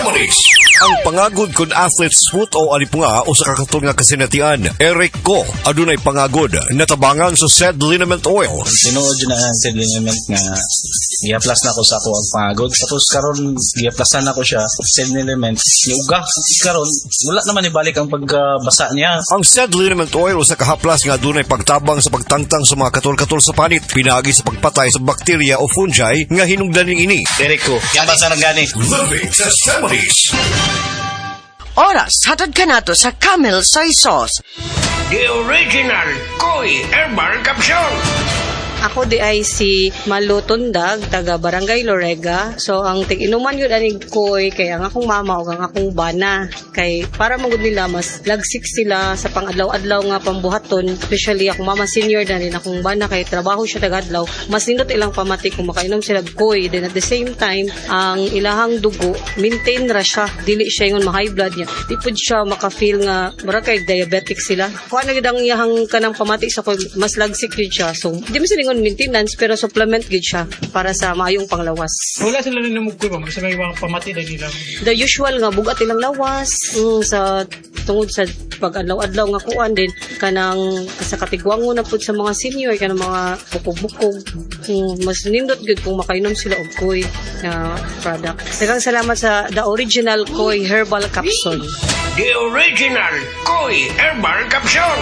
Testimonies. Ang pangagod kun athlete foot o alipunga o sa kakatol nga kasinatian. Eric Ko, adunay pangagod, natabangan sa said liniment oil. Tinuod yun na ang said liniment nga i-plus na ko sa ako ang pangagod. Tapos karon i-plusan na ko siya said liniment. Iuga, karon wala naman ibalik ang pagbasa niya. Ang said liniment oil o sa kahaplas nga adunay pagtabang sa pagtangtang sa mga katol-katol sa panit. Pinagi sa pagpatay sa bakterya o fungi nga hinungdaning ini. Eric Ko, yan basa ng gani. Living Testimonies. Oras, hatad ka na to sa Camel Soy Sauce. The original Koi Herbal Capsule. Ako di ay si Malu Tundag, taga Barangay Lorega. So, ang tig-inuman yun aning koy, kaya ang akong mama o ang akong bana. Kay, para magod nila, mas lagsik sila sa pang-adlaw-adlaw nga pambuhaton. Especially, akong mama senior na rin akong bana, kay trabaho siya taga-adlaw. Mas nindot ilang pamati kung makainom sila koy. Then at the same time, ang ilahang dugo, maintain ra siya. Dili siya yung ma-high blood niya. Di po siya maka-feel nga, mara kay diabetic sila. Kung ano yung iyahang kanang pamati sa koy, mas lagsik yun siya. So, di mo sila maintenance pero supplement gid siya para sa maayong panglawas. Wala sila rin namugkoy ba? Kasi may mga pamati na nila. The usual nga bugat ilang lawas sa tungod sa pag-adlaw-adlaw nga kuan din kanang sa katigwango na pud sa mga senior kanang mga bukog-bukog. Mas nindot gid kung makainom sila og koy na product. Daghang salamat sa the original Koi Herbal Capsule. The original Koi Herbal Capsule.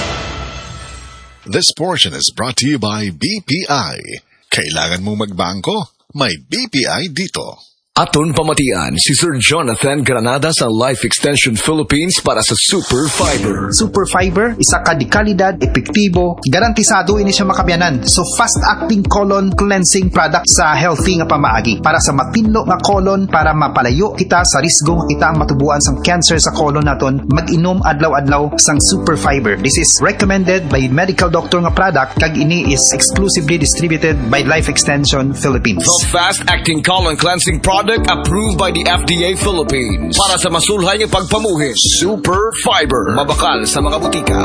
This portion is brought to you by BPI. Kailangan mo magbangko? May BPI dito. Aton pamatian si Sir Jonathan Granada sa Life Extension Philippines para sa Super Fiber. Super Fiber, isa ka di kalidad, epektibo, garantisado ini siya makabiyanan. So fast-acting colon cleansing product sa healthy nga pamaagi. Para sa matinlo nga colon, para mapalayo kita sa risgo nga kita ang matubuan sa cancer sa colon naton, mag-inom adlaw-adlaw sang Super Fiber. This is recommended by medical doctor nga product, kag ini is exclusively distributed by Life Extension Philippines. The fast-acting colon cleansing product approved by the FDA Philippines para sa masulhay ng pagpamuhi. Super Fiber. Mabakal sa mga butika.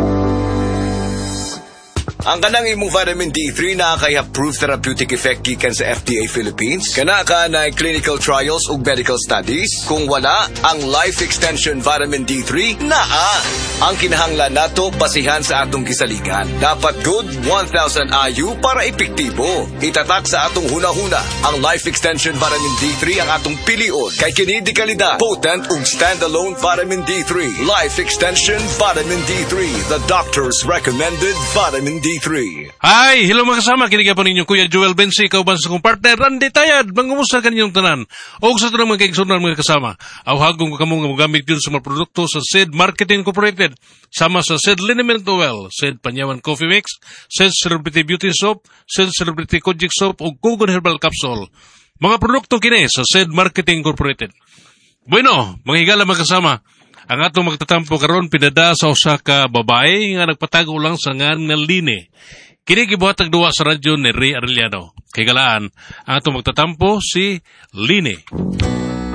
Ang kanang imong vitamin D3 na kay approved therapeutic effect gikan sa FDA Philippines. Kana ka na clinical trials ug medical studies. Kung wala, ang Life Extension Vitamin D3 naa. Ang kinahanglan nato basihan sa atong gisaligan. Dapat good 1,000 IU para epektibo. Itatak sa atong hunahuna. Ang Life Extension Vitamin D3 ang atong pilion. Kay kini di kalidad, potent ug standalone Vitamin D3. Life Extension Vitamin D3, the doctor's recommended Vitamin D3. Hi, hello mga kasama. Kiniga po ninyo Kuya Joel Bensi, kauban sa kong partner Randy Tayad. Mangumusta kanyang tanan o sa tanang mga kaigsunan mga kasama. Awhagong ko kamong magamit yun sa mga produkto sa SID Marketing Incorporated. Sama sa SID Liniment Oil, SID Panyawan Coffee Mix, SID Celebrity Beauty Soap, SID Celebrity Kojic Soap o Kogon Herbal Capsule. Mga produkto kini sa SID Marketing Incorporated. Bueno, mga higala mga kasama. Ang atong magtatampo karon pinada sa usa ka babae nga nagpatago lang sa ngan nga Line. Kini gibuhatag duwa sa radyo ni Ray Arellano. Kay galaan, ang atong magtatampo si Line.